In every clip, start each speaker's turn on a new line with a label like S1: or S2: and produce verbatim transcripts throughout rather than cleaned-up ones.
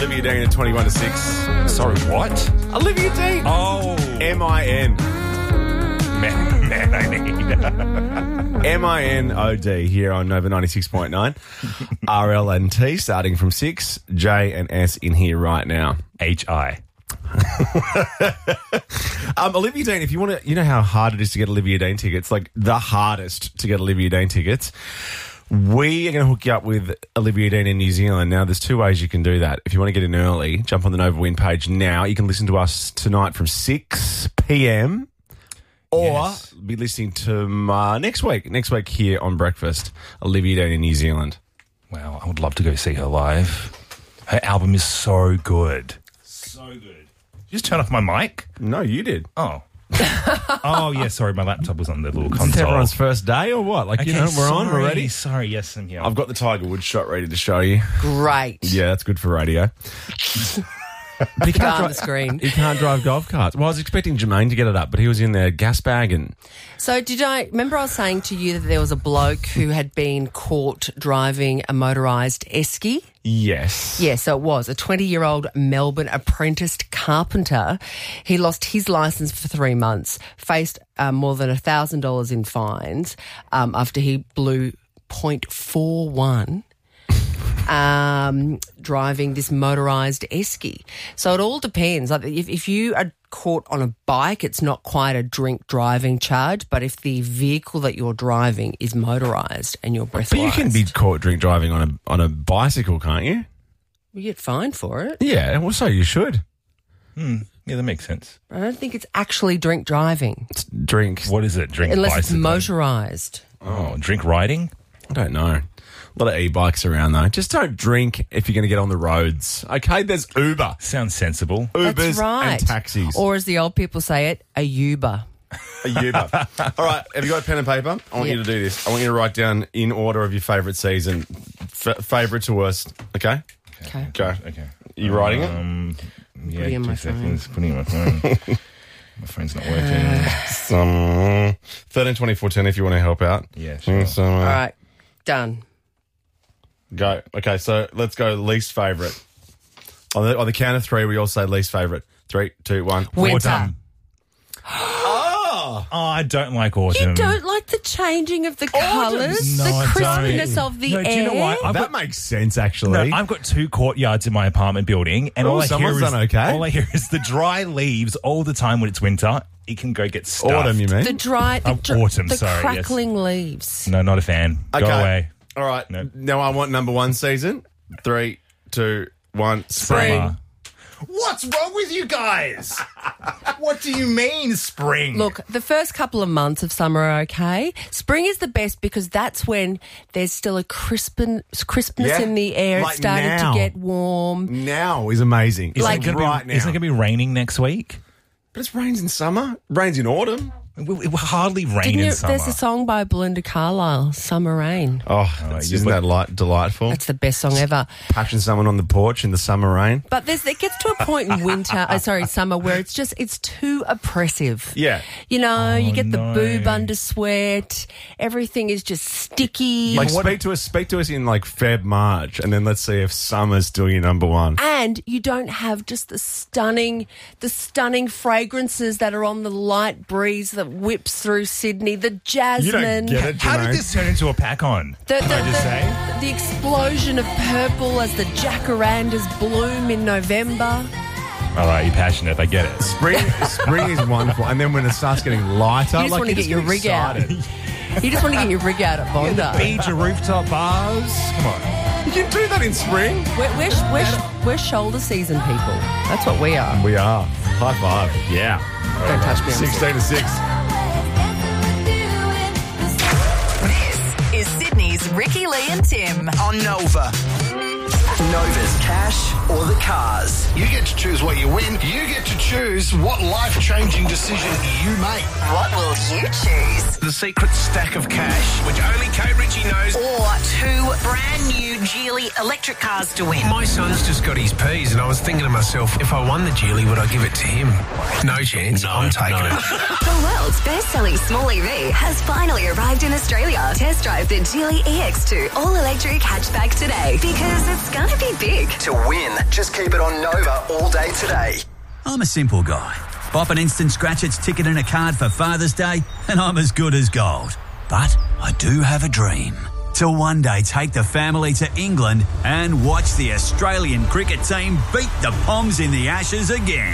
S1: Olivia Dean at twenty-one to six.
S2: Sorry, what?
S1: Olivia Dean.
S2: Oh.
S1: M I N.
S2: Man, man, I need.
S1: M I N O D here on Nova ninety-six point nine. R L and T starting from six. J and S in here right now.
S2: H I.
S1: um, Olivia Dean, if you want to, you know how hard it is to get Olivia Dean tickets, like the hardest to get Olivia Dean tickets. We are going to hook you up with Olivia Dean in New Zealand. Now, there's two ways you can do that. If you want to get in early, jump on the Nova Win page now. You can listen to us tonight from six p.m. or
S2: Yes.
S1: be listening to uh, next week. Next week here on Breakfast, Olivia Dean in New Zealand.
S2: Wow, I would love to go see her live. Her album is so good. So good. Did you just turn off my mic?
S1: No, you did.
S2: Oh. oh, yeah, sorry, my laptop was on the little
S1: Is
S2: console.
S1: this everyone's first day or what? Like,
S2: Okay,
S1: you know, we're on, we're
S2: sorry,
S1: ready.
S2: Sorry, yes, I'm here.
S1: I've got the Tiger Woods shot ready to show you.
S3: Great.
S1: Yeah, that's good for radio. But he
S3: Put it
S1: can't,
S3: on
S1: dri-
S3: the screen.
S1: he can't drive golf carts. Well, I was expecting Jermaine to get it up, but he was in there gas bagging.
S3: So did I remember I was saying to you that there was a bloke who had been caught driving a motorised esky?
S1: Yes.
S3: Yeah, so it was a twenty-year-old Melbourne apprenticed carpenter. He lost his licence for three months, faced um, more than one thousand dollars in fines um, after he blew point four one um, driving this motorised esky. So it all depends. Like if, if you are caught on a bike, it's not quite a drink driving charge, but if the vehicle that you're driving is motorised and you're breathalyzed,
S1: But you can be caught drink driving on a on a bicycle, can't you?
S3: you get fined for it.
S1: Yeah, well, so you should.
S2: Hmm, yeah, that makes sense.
S3: I don't think it's actually drink driving
S1: It's drink.
S2: What is it? Drink
S3: unless
S2: bicycling?
S3: it's motorised.
S2: Oh, drink riding?
S1: I don't know. A lot of e-bikes around, though. Just don't drink if you're going to get on the roads. Okay, there's Uber.
S2: Sounds sensible.
S1: Ubers
S3: That's right.
S1: and taxis.
S3: Or as the old people say it, a Uber.
S1: A Uber. All right, have you got a pen and paper? I want
S3: Yeah.
S1: you to do this. I want you to write down in order of your favourite season, F- favourite to worst. Okay?
S3: Okay.
S1: Go.
S2: Okay.
S1: You writing it?
S2: Um, yeah,
S3: Put it in
S2: two
S3: my
S2: seconds. Putting it in my phone. My phone's not working.
S1: Some thirteen, twenty, fourteen if you want to help out.
S2: Yeah, sure.
S1: So, uh,
S3: All right. Done.
S1: Go. Okay, so let's go least favourite. On the, on the count of three, we all say least favourite. Three, two, one.
S3: Winter.
S2: Autumn.
S1: Oh!
S2: Oh, I don't like autumn.
S3: You don't like the changing of the colours,
S2: No,
S3: the
S2: I
S3: crispiness
S2: don't.
S3: of the
S2: No,
S3: air.
S2: do you know what? I've
S1: That
S2: got,
S1: makes sense, actually.
S2: no, I've got two courtyards in my apartment building, and
S1: Oh,
S2: all I hear
S1: someone's
S2: is
S1: done okay.
S2: all I hear is the dry leaves all the time when it's winter. It can go get stuffed.
S1: Autumn, you mean?
S3: The dry, the,
S2: Um,
S3: dr-
S2: autumn,
S3: the
S2: sorry, yes.
S3: crackling leaves.
S2: No, not a fan.
S1: Okay.
S2: Go away.
S1: All right.
S2: No.
S1: Now I want number one season. Three, two, one. Spring.
S2: Summer. What's wrong with you guys? What do you mean, spring?
S3: Look, the first couple of months of summer are okay. Spring is the best because that's when there's still a crispin, crispness
S1: Yeah,
S3: in the air.
S1: like
S3: It's starting
S1: now.
S3: to get warm.
S1: Now is amazing.
S2: Is
S3: like
S2: it gonna
S1: right
S2: be,
S1: now.
S2: Is it going to be raining next week?
S1: But it rains in summer. Rains in autumn.
S2: It will, it will hardly rain
S3: Didn't
S2: in
S3: you,
S2: summer.
S3: there's a song by Belinda Carlisle, Summer Rain.
S1: Oh,
S2: Oh,
S1: it's-
S2: you
S1: isn't
S2: put-
S1: that light, delightful?
S3: That's the best song ever.
S1: Passion someone on the porch in the summer rain.
S3: But there's, it gets to a point in winter, uh, sorry, summer, where it's just, it's too oppressive.
S1: Yeah.
S3: You know, you get the
S2: no.
S3: boob under sweat, everything is just sticky.
S1: Like speak to us, speak to us in like Feb, March, and then let's see if summer's still your number one.
S3: And you don't have just the stunning, the stunning fragrances that are on the light breeze that whips through Sydney. The jasmine,
S1: You don't get it,
S2: How
S1: Jermaine.
S2: did this turn into a pack on?
S3: the, the,
S2: Can I just
S3: the-
S2: say?
S3: the explosion of purple as the jacarandas bloom in November.
S2: All right, you're passionate. I get it.
S1: Spring, spring is wonderful, and then when it starts getting lighter,
S3: You just
S1: like
S3: want to get
S1: just
S3: your rig out.
S1: excited.
S3: You just want to get your rig out at Bondi.
S2: Beach or rooftop bars. Come on.
S1: You can do that in spring.
S3: We're, we're, we're, we're shoulder season people. That's what we are.
S1: We are. High five. Yeah.
S3: Don't touch me. I'm
S1: Sixteen to six.
S4: This is Sydney's Ricky, Lee and Tim.
S5: On Nova. Nova's cash or the cars. You get to choose what you win. You get to choose what life-changing decision you make.
S4: What will you choose?
S5: The secret stack of cash, which only Kate Ritchie knows.
S4: Or two brand new Geely electric cars to win.
S6: My son's just got his P's, and I was thinking to myself, if I won the Geely, would I give it to him? No chance. I'm taking it.
S7: The world's best-selling small E V has finally arrived in Australia. Test drive the Geely E X two all-electric hatchback today because it's gonna be big.
S5: To win, just keep it on Nova all day today.
S8: I'm a simple guy. Pop an Instant Scratch-Its ticket and a card for Father's Day, and I'm as good as gold. But I do have a dream. To one day take the family to England and watch the Australian cricket team beat the Poms in the Ashes again.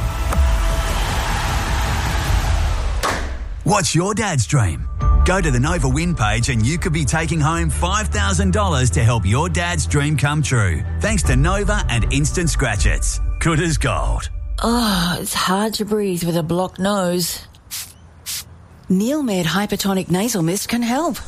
S8: What's your dad's dream? Go to the Nova Win page and you could be taking home five thousand dollars to help your dad's dream come true. Thanks to Nova and Instant Scratch-Its. Good as gold.
S9: Oh, it's hard to breathe with a blocked nose. Neilmed Hypertonic Nasal Mist can help.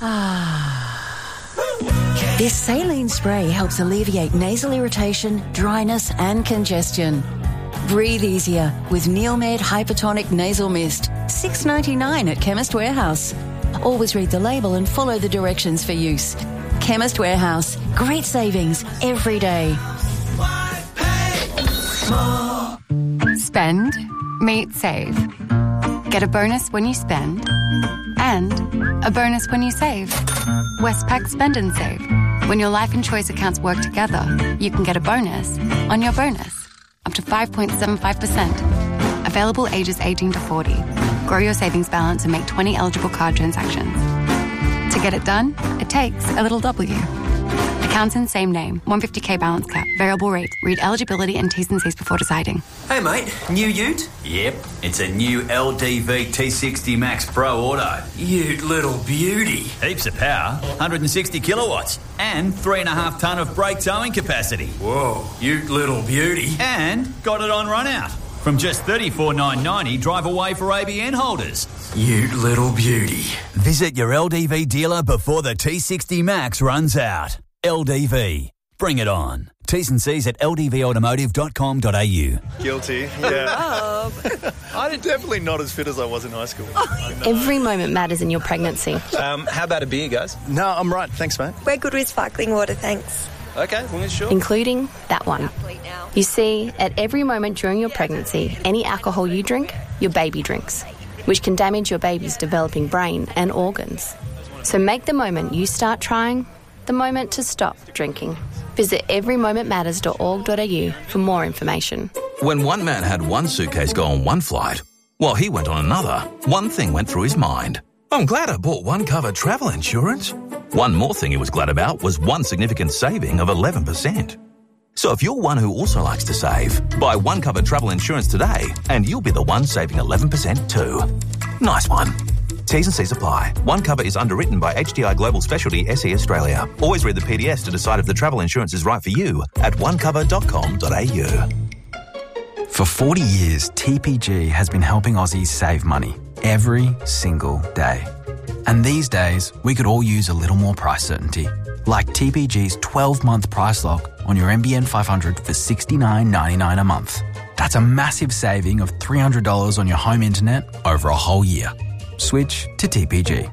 S9: This saline spray helps alleviate nasal irritation, dryness and congestion. Breathe easier with Neilmed Hypertonic Nasal Mist. six dollars ninety-nine at Chemist Warehouse. Always read the label and follow the directions for use. Chemist Warehouse. Great savings every day.
S10: Spend, meet, save. Get a bonus when you spend and a bonus when you save. Westpac Spend and Save. When your life and choice accounts work together, you can get a bonus on your bonus, up to five point seven five percent. Available ages eighteen to forty. Grow your savings balance and make twenty eligible card transactions. To get it done, it takes a little W. Accounts in same name. one hundred fifty k balance cap. Variable rate. Read eligibility and T's and C's before deciding.
S11: Hey mate, new ute?
S8: Yep, it's a new L D V T sixty Max Pro Auto.
S11: Ute little beauty.
S8: Heaps of power, one hundred sixty kilowatts, and three and a half tonne of brake towing capacity.
S11: Whoa, ute little beauty.
S8: And got it on run out. From just thirty-four thousand nine hundred ninety, drive away for A B N holders.
S11: Ute little beauty.
S8: Visit your L D V dealer before the T sixty Max runs out. L D V. Bring it on. T's and C's at l d v automotive dot com dot a u.
S12: Guilty, yeah. I'm definitely not as fit as I was in high school.
S13: Every moment matters in your pregnancy.
S12: Um, how about a beer, guys? No, I'm right. Thanks, mate.
S13: We're good with sparkling water, thanks.
S12: Okay, well, sure.
S13: Including that one. You see, at every moment during your pregnancy, any alcohol you drink, your baby drinks, which can damage your baby's developing brain and organs. So make the moment you start trying the moment to stop drinking. Visit every moment matters dot org dot a u for more information.
S14: When one man had one suitcase go on one flight, while he went on another, one thing went through his mind. I'm glad I bought one cover travel insurance. One more thing he was glad about was one significant saving of eleven percent. So if you're one who also likes to save, buy one cover travel insurance today and you'll be the one saving eleven percent too. Nice one. T's and C's apply. One cover is underwritten by H D I Global Specialty S E Australia. Always read the P D S to decide if the travel insurance is right for you at one cover dot com dot a u.
S15: For forty years, T P G has been helping Aussies save money every single day. And these days, we could all use a little more price certainty. Like T P G's twelve-month price lock on your M B N five hundred for sixty-nine ninety-nine a month. That's a massive saving of three hundred dollars on your home internet over a whole year. Switch to T P G.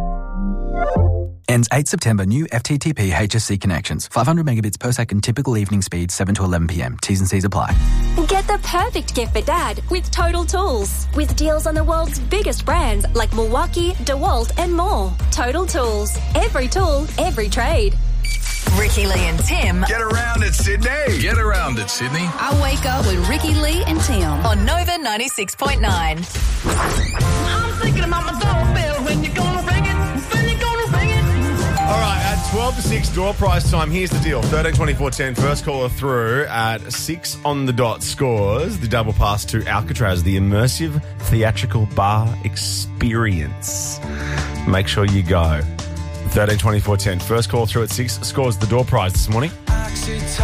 S15: Ends eighth September. New F T T P H S C connections. five hundred megabits per second. Typical evening speed seven to eleven p m. T's and C's apply.
S16: Get the perfect gift for Dad with Total Tools. With deals on the world's biggest brands like Milwaukee, DeWalt and more. Total Tools. Every tool, every trade.
S4: Ricky Lee and Tim.
S5: Get around it, Sydney.
S6: Get around it, Sydney.
S4: I wake up with Ricky Lee and Tim on Nova ninety-six point nine.
S17: I'm thinking about my doorbell. When you gonna ring it? When you gonna ring it?
S1: All right, at twelve to six door prize time, here's the deal. thirteen twenty-four ten, first caller through at six on the dot scores the double pass to Alcatraz, the immersive theatrical bar experience. Make sure you go. thirteen twenty-four ten, first call through at six, scores the door prize this morning.